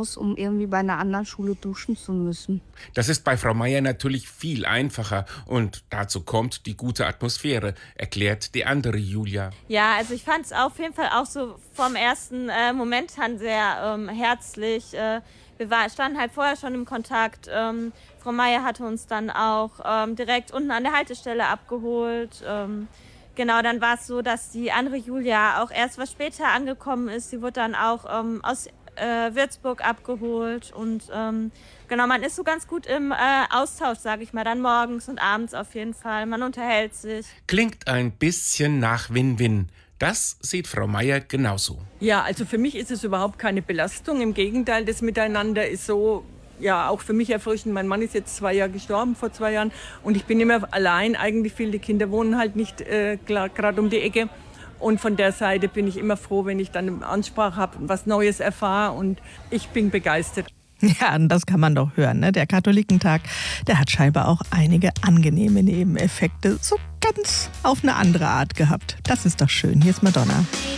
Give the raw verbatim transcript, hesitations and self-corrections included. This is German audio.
muss, um irgendwie bei einer anderen Schule duschen zu müssen. Das ist bei Frau Meier natürlich viel einfacher und dazu kommt die gute Atmosphäre, erklärt die andere Julia. Ja, also ich fand es auf jeden Fall auch so vom ersten äh, Moment an sehr ähm, herzlich. Äh, wir war, standen halt vorher schon im Kontakt. Ähm, Frau Meier hatte uns dann auch ähm, direkt unten an der Haltestelle abgeholt. Ähm, genau, dann war es so, dass die andere Julia auch erst was später angekommen ist. Sie wurde dann auch ähm, aus äh, Würzburg abgeholt und ähm, genau, man ist so ganz gut im äh, Austausch, sage ich mal, dann morgens und abends auf jeden Fall. Man unterhält sich. Klingt ein bisschen nach Win-Win. Das sieht Frau Meier genauso. Ja, also für mich ist es überhaupt keine Belastung. Im Gegenteil, das Miteinander ist so, ja, auch für mich erfrischend. Mein Mann ist jetzt zwei Jahre gestorben, vor zwei Jahren. Und ich bin immer allein eigentlich viel. Die Kinder wohnen halt nicht äh, gerade um die Ecke. Und von der Seite bin ich immer froh, wenn ich dann eine Ansprache habe, was Neues erfahre. Und ich bin begeistert. Ja, das kann man doch hören. Ne? Der Katholikentag, der hat scheinbar auch einige angenehme Nebeneffekte. So ganz auf eine andere Art gehabt. Das ist doch schön. Hier ist Madonna.